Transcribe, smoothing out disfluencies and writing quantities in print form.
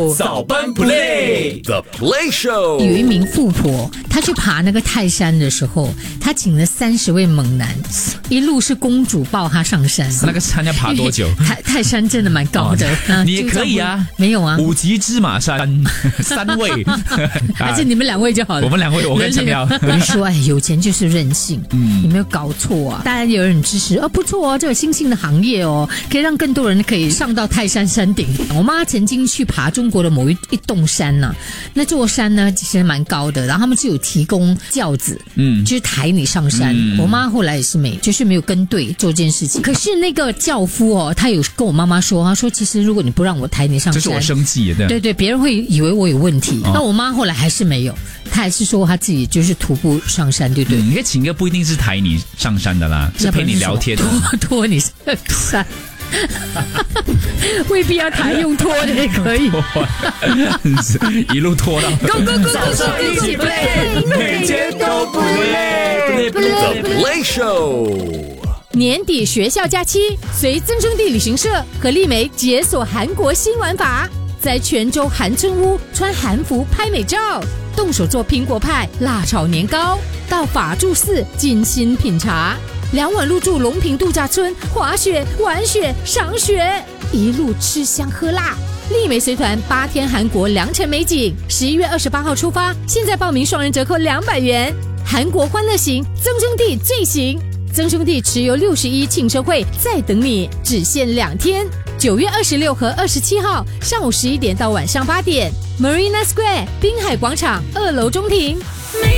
Show 早班 Play The Play Show。 有一名富婆，她去爬那个泰山的时候，她请了30位猛男，一路是公主抱她上山。 那个山要爬多久？ 泰山真的蛮高的， 你也可以啊。 没有啊 ，5级芝麻山3位， 还是你们2位就好了。 我们2位，我跟陈苗。 我跟你说，有钱就是任性，你没有搞错啊。当然有人支持哦，不错哦，这个新兴的行业哦，可以让更多人可以上到泰山山顶。我妈曾经去爬中国的某一栋山呢，那座山呢其实蛮高的，然后他们是有提供轿子，就是抬你上山。我妈后来也是没有跟对做这件事情。可是那个轿夫哦，他有跟我妈妈说，他说其实如果你不让我抬你上山， 这是我生气的。 对，别人会以为我有问题。那我妈后来还是没有，她还是说她自己就是徒步上山，对不对？ 你可以请个不一定是抬你上山的啦，是陪你聊天的， 拖你上山。未必要抬，用拖的也可以， 一路拖到。 早上一起 play， 每天都不累。 The Play Show。 年底学校假期，随增生地旅行社和丽梅解锁韩国新玩法，在泉州韩村屋穿韩服拍美照，动手做苹果派、辣炒年糕，到法住寺精心品茶，2晚入住龙平度假村，滑雪、玩雪、赏雪，一路吃香喝辣。丽梅随团8天韩国良辰美景，11月28号出发，现在报名双人折扣200元。韩国欢乐行，增生地最行。增生地持有61庆生会在等你，只限2天，9月26和27号上午11点到晚上8点 ，Marina Square 滨海广场2楼中庭。